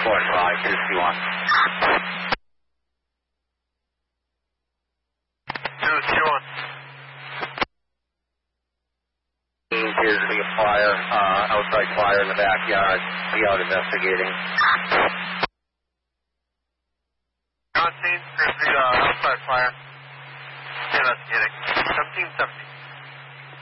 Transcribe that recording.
4-5, 2-1. 2-1. Appears to be a fire, outside fire in the backyard. Be out investigating. On scene, there's the outside fire. Investigating. 1770.